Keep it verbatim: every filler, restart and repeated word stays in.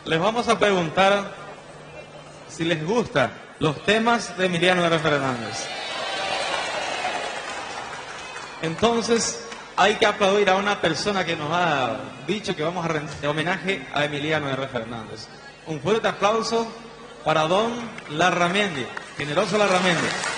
les vamos a preguntar si les gustan los temas de Emiliano R. Fernández. Entonces, hay que aplaudir a una persona que nos ha dicho que vamos a rendir homenaje a Emiliano R. Fernández. Un fuerte aplauso para don Larramendi, generoso Larramendi.